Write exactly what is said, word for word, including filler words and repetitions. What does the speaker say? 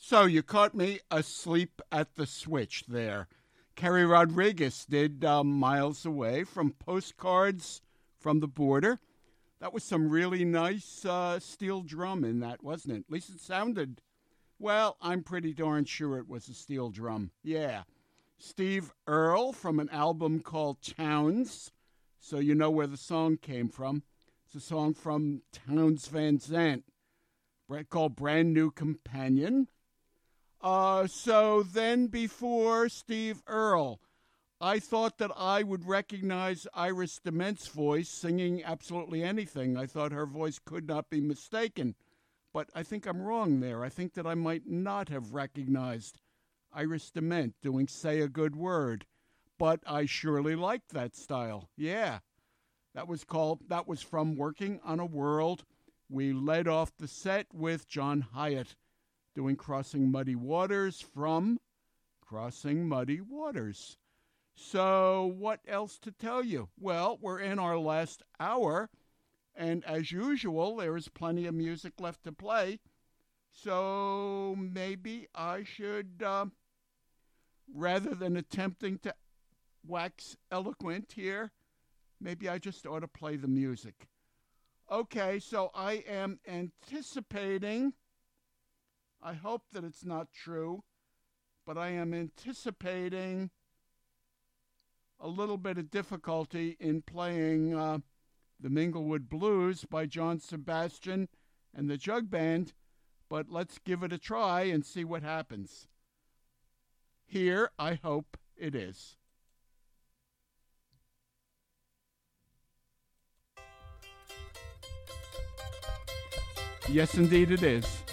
So you caught me asleep at the switch there. Kerry Rodriguez did uh, Miles Away from Postcards from the Border. That was some really nice uh, steel drum in that, wasn't it? At least it sounded, well, I'm pretty darn sure it was a steel drum. Yeah. Steve Earle from an album called Towns, so you know where the song came from. It's a song from Townes Van Zandt called Brand New Companion. Uh, so then before Steve Earle, I thought that I would recognize Iris DeMent's voice singing absolutely anything. I thought her voice could not be mistaken. But I think I'm wrong there. I think that I might not have recognized Iris DeMent doing Say a Good Word. But I surely liked that style. Yeah. That was called, that was from Working on a World. We led off the set with John Hyatt doing Crossing Muddy Waters from Crossing Muddy Waters. So what else to tell you? Well, we're in our last hour, and as usual, there is plenty of music left to play. So maybe I should, uh, rather than attempting to wax eloquent here, maybe I just ought to play the music. Okay, so I am anticipating, I hope that it's not true, but I am anticipating a little bit of difficulty in playing uh, the Minglewood Blues by John Sebastian and the Jug Band, but let's give it a try and see what happens. Here, I hope it is. Yes, indeed it is.